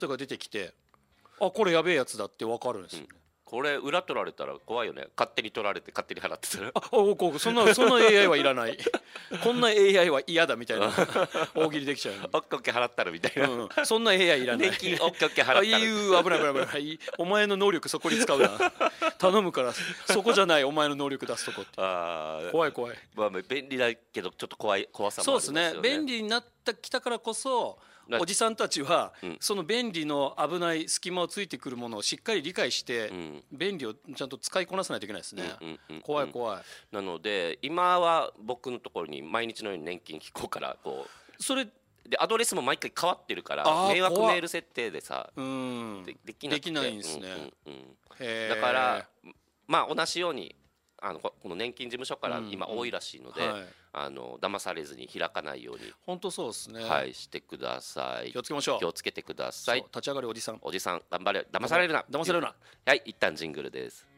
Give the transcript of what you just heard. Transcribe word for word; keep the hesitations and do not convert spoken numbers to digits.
トが出てきて、あこれやべえやつだって分かるんですよね、うん、 これ裏取られたら怖いよね。勝手に取られて勝手に払ってたら、 あおこそんなそんな エーアイ はいらないこんな エーアイ は嫌だみたいな大喜利できちゃう、ね、 オッケーオッケー払ったらみたいな、 うん、そんな エーアイ いらない年金オッケーオッケー払ったら、 いう危ない危ない危ないお前の能力そこに使うな頼むからそこじゃないお前の能力出すとこって。あ怖い怖い、 まあ、便利だけどちょっと怖い怖さもありますよね。 そうですね、便利になってきたからこそおじさんたちは、うん、その便利の危ない隙間をついてくるものをしっかり理解して、うん、便利をちゃんと使いこなさないといけないですね、うんうんうんうん、怖い怖い。 なので今は僕のところに毎日のように年金機構からこうそれでアドレスも毎回変わってるから迷惑メール設定でさ、うん、で, できなくてできないんですね、うんうんうん、だからまあ同じようにあのこの年金事務所から今多いらしいので、うんうんはい、あの騙されずに開かないように本当そうですね、 はい、してください。 気をつけましょう。 気をつけてください。 立ち上がりおじさんおじさん頑張れ、騙されるな騙されるな。 はい、一旦ジングルです。